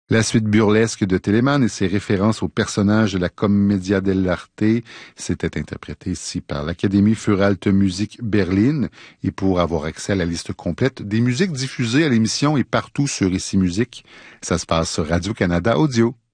La suite burlesque de Telemann et ses références aux personnages de la Commedia dell'arte, c'était interprété ici par l'Académie für Alte Musik Berlin. Et pour avoir accès à la liste complète des musiques diffusées à l'émission et partout sur Ici Musique, ça se passe sur Radio-Canada Audio.